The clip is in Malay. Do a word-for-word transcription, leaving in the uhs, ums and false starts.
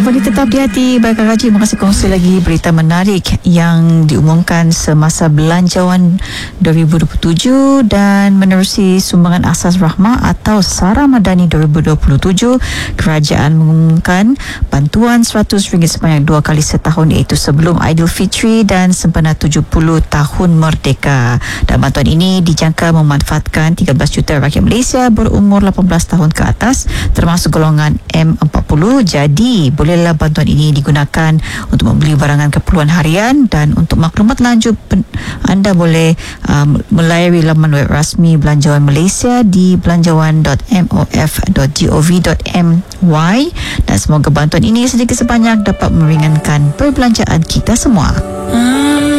boleh tetap di hati. Baik Kak Haji, terima kasih kongsi lagi berita menarik yang diumumkan semasa Belanjawan dua ribu dua puluh tujuh dan menerusi sumbangan asas rahmah atau Sara Madani dua ribu dua puluh tujuh. Kerajaan mengumumkan bantuan seratus ringgit sebanyak dua kali setahun, iaitu sebelum Aidilfitri dan sempena tujuh puluh tahun merdeka. Dan bantuan ini dijangka memanfaatkan tiga belas juta rakyat Malaysia berumur lapan belas tahun ke atas, termasuk golongan M empat puluh. Jadi bolehlah bantuan ini digunakan untuk membeli barangan keperluan harian. Dan untuk maklumat lanjut, anda boleh um, melayari laman web rasmi Belanjawan Malaysia di belanjawan dot m o f dot gov dot m y. Dan semoga bantuan ini sedikit sebanyak dapat meringankan perbelanjaan kita semua.